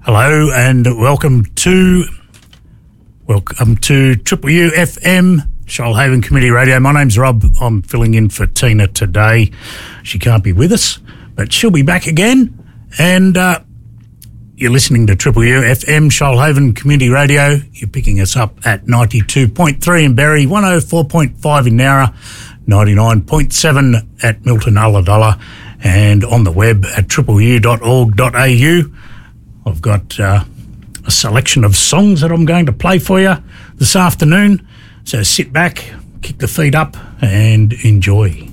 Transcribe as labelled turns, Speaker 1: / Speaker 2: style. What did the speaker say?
Speaker 1: Hello and welcome to Triple U FM, Shoalhaven Community Radio. My name's Rob. I'm filling in for Tina today. She can't be with us, but she'll be back again. And you're listening to Triple U FM, Shoalhaven Community Radio. You're picking us up at 92.3 in Berry, 104.5 in Nowra, 99.7 at Milton Ulladulla, and on the web at tripleu.org.au. I've got a selection of songs that I'm going to play for you this afternoon. So sit back, kick the feet up and enjoy.